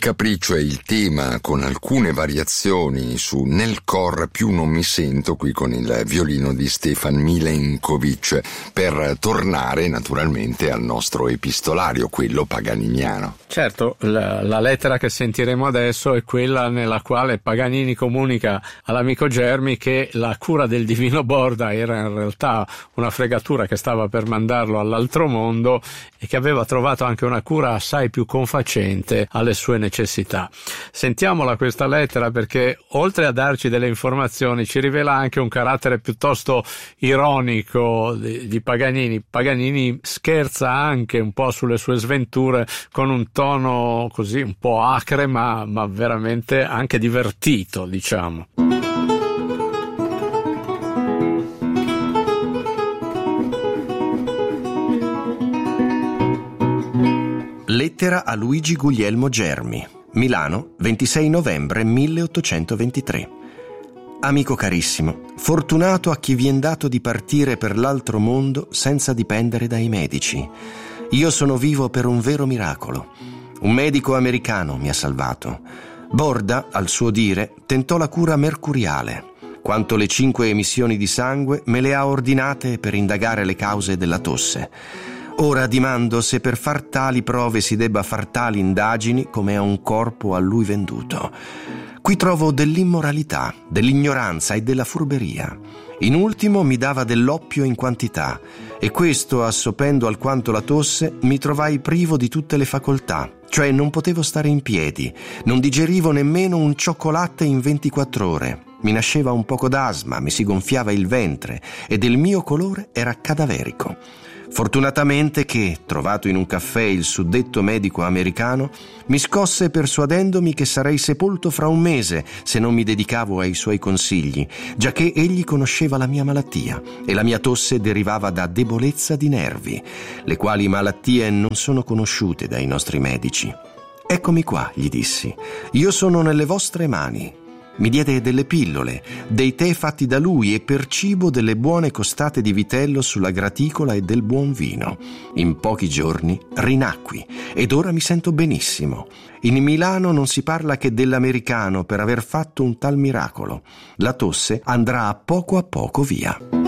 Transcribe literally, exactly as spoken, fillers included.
capriccio è il tema con alcune variazioni su Nel cor più non mi sento, qui con il violino di Stefan Milenkovic, per tornare naturalmente al nostro epistolario, quello paganiniano. Certo, la, la lettera che sentiremo adesso è quella nella quale Paganini comunica all'amico Germi che la cura del divino Borda era in realtà una fregatura che stava per mandarlo all'altro mondo e che aveva trovato anche una cura assai più confacente alle sue necessità. Sentiamola questa lettera, perché oltre a darci delle informazioni ci rivela anche un carattere piuttosto ironico di, di Paganini. Paganini scherza anche un po' sulle sue sventure con un tono così un po' acre ma, ma veramente anche divertito, diciamo. Lettera a Luigi Guglielmo Germi, Milano, ventisei novembre milleottocentoventitré. Amico carissimo, fortunato a chi vien dato di partire per l'altro mondo senza dipendere dai medici. Io sono vivo per un vero miracolo. Un medico americano mi ha salvato. Borda, al suo dire, tentò la cura mercuriale. Quanto le cinque emissioni di sangue me le ha ordinate per indagare le cause della tosse. Ora dimando se per far tali prove si debba far tali indagini come a un corpo a lui venduto. Qui trovo dell'immoralità, dell'ignoranza e della furberia. In ultimo mi dava dell'oppio in quantità, e questo, assopendo alquanto la tosse, mi trovai privo di tutte le facoltà, cioè non potevo stare in piedi, non digerivo nemmeno un cioccolatte in ventiquattro ore. Mi nasceva un poco d'asma, mi si gonfiava il ventre, e del mio colore era cadaverico. Fortunatamente che, trovato in un caffè il suddetto medico americano, mi scosse persuadendomi che sarei sepolto fra un mese se non mi dedicavo ai suoi consigli, giacché egli conosceva la mia malattia e la mia tosse derivava da debolezza di nervi, le quali malattie non sono conosciute dai nostri medici. Eccomi qua, gli dissi, io sono nelle vostre mani. Mi diede delle pillole, dei tè fatti da lui e per cibo delle buone costate di vitello sulla graticola e del buon vino. In pochi giorni rinacqui ed ora mi sento benissimo. In Milano non si parla che dell'americano per aver fatto un tal miracolo. La tosse andrà a poco a poco via.